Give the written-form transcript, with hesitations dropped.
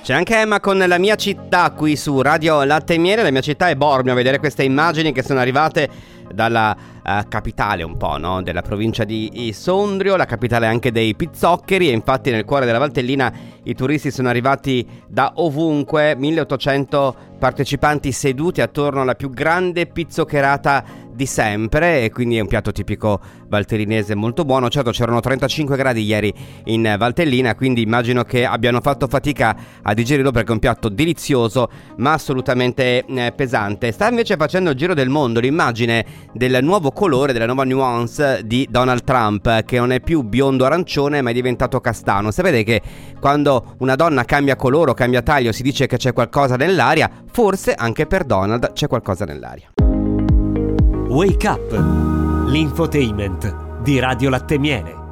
C'è anche Emma con La mia città qui su Radio Latte e Miele. La mia città è Bormio, a vedere queste immagini che sono arrivate dalla capitale un po', no? Della provincia di Sondrio, la capitale anche dei pizzoccheri, e infatti nel cuore della Valtellina i turisti sono arrivati da ovunque, 1800 partecipanti seduti attorno alla più grande pizzoccherata di sempre, e quindi è un piatto tipico valtellinese molto buono. Certo, c'erano 35 gradi ieri in Valtellina, quindi immagino che abbiano fatto fatica a digerirlo, perché è un piatto delizioso ma assolutamente pesante. Sta invece facendo il giro del mondo l'immagine del nuovo colore, della nuova nuance di Donald Trump, che non è più biondo arancione ma è diventato castano. Sapete che quando una donna cambia colore o cambia taglio si dice che c'è qualcosa nell'aria? Forse anche per Donald c'è qualcosa nell'aria. Wake Up, l'infotainment di Radio Latte e Miele.